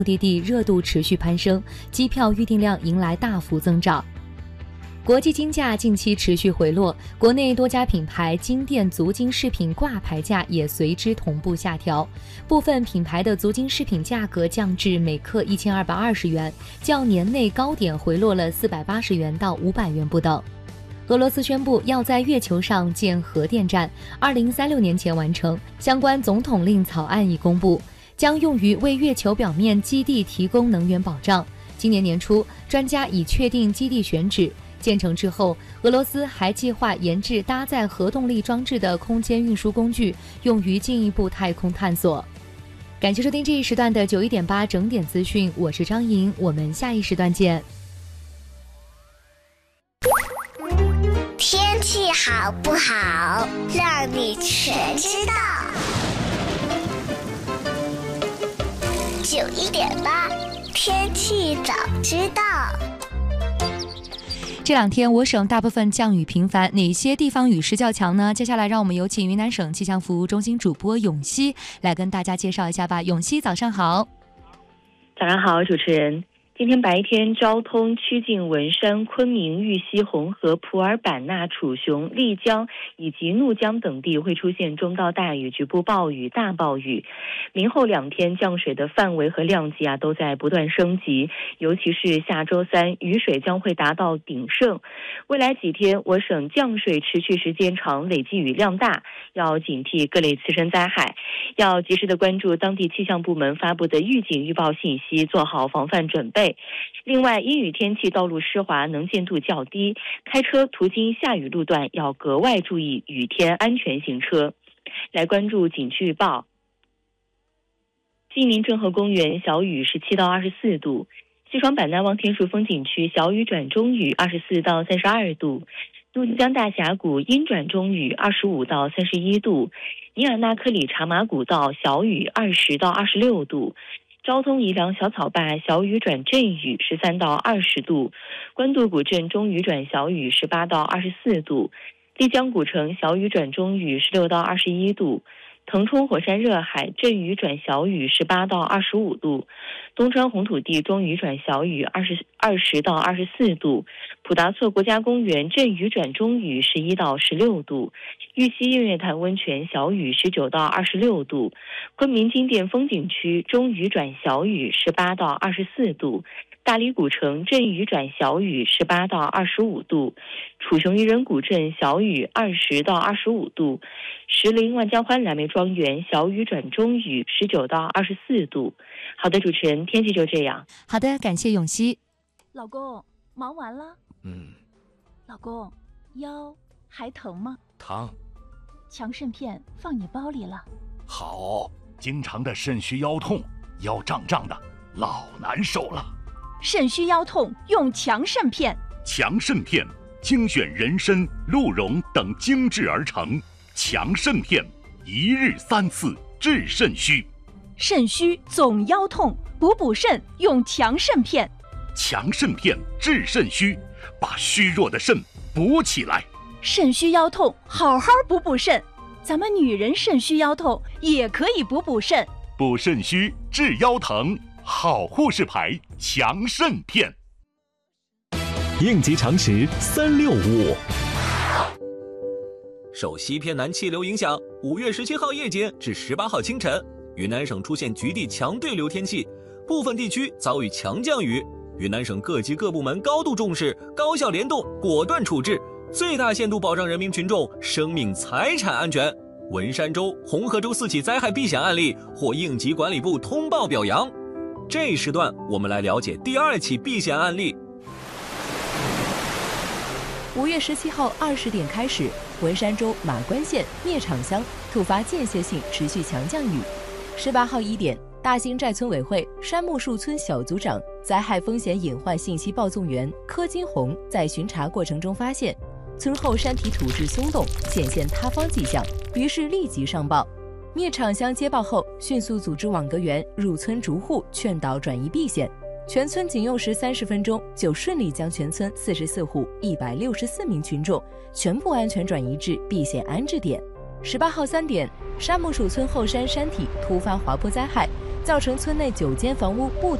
目的地热度持续攀升，机票预订量迎来大幅增长。国际金价近期持续回落，国内多家品牌金店足金饰品挂牌价也随之同步下调，部分品牌的足金饰品价格降至每克1220元，较年内高点回落了480元到500元不等。俄罗斯宣布要在月球上建核电站，2036年前完成，相关总统令草案已公布，将用于为月球表面基地提供能源保障。今年年初，专家已确定基地选址。建成之后，俄罗斯还计划研制搭载核动力装置的空间运输工具，用于进一步太空探索。感谢收听这一时段的91.8整点资讯，我是张莹，我们下一时段见。 天气好不好，让你全知道。91.8天气早知道。 这两天我省大部分降雨频繁，哪些地方雨势较强呢？接下来让我们有请云南省气象服务中心主播永熙来跟大家介绍一下吧。永熙，早上好。 早上好，主持人。今天白天，昭通、曲靖、文山、昆明、玉溪、红河、普洱、版纳、楚雄、丽江以及怒江等地会出现中到大雨、局部暴雨、大暴雨。明后2天降水的范围和量级都在不断升级，尤其是下周3，雨水将会达到鼎盛。未来几天，我省降水持续时间长，累计雨量大，要警惕各类次生灾害，要及时的关注当地气象部门发布的预警预报信息，做好防范准备。另外，阴雨天气道路湿滑，能见度较低，开车途经下雨路段要格外注意雨天安全行车。来关注景区预报。西宁郑和公园小雨17到24度，西双版纳望天树风景区小雨转中雨24到32度，怒江大峡谷阴转中雨25到31度，尼尔纳克里茶马古道小雨20到26度，昭通宜良小草坝小雨转阵雨13到20度，官渡古镇中雨转小雨18到24度，丽江古城小雨转中雨16到21度，腾冲火山热海阵雨转小雨18到25度，东川红土地中雨转小雨20到24度，普达措国家公园阵雨转中雨11到16度，玉溪映月潭温泉小雨19到26度，昆明金店风景区中雨转小雨18到24度，大理古城阵雨转小雨18到25度，楚雄渔人古镇小雨20到25度，石林万江欢蓝莓庄园小雨转中雨19到24度。好的，主持人，天气就这样。 好的，感谢永熙。 老公，忙完了？老公，腰还疼吗？ 疼。 强肾片放你包里了。 好，经常的肾虚腰痛，腰胀胀的，老难受了。 肾虚腰痛用强肾片。 强肾片精选人参、鹿茸等精制而成，强肾片1日3次治肾虚。 肾虚总腰痛，补肾用强肾片。 强肾片治肾虚，把虚弱的肾补起来。 肾虚腰痛好好补肾，咱们女人肾虚腰痛也可以补肾。 补肾虚治腰疼，好护士牌强肾片。 应急常识365。 受西偏南气流影响，5月17号夜间至18号清晨，云南省出现局地强对流天气，部分地区遭遇强降雨。云南省各级各部门高度重视，高效联动，果断处置，最大限度保障人民群众生命财产安全。文山州、红河州4起灾害避险案例获应急管理部通报表扬。这一时段我们来了解第2起避险案例。 5月17号20点开始，文山州马关县灭场乡突发间歇性持续强降雨。18号1点，大兴寨村委会山木树村小组长、灾害风险隐患信息报纵员柯金红在巡查过程中发现，村后山体土质松动，显现塌方迹象，于是立即上报。灭场乡接报后，迅速组织网格员入村逐户劝导转移避险。全村仅用时30分钟，就顺利将全村44户164名群众全部安全转移至避险安置点。18号3点，沙木属村后山山体突发滑坡灾害， 造成村内9间房屋不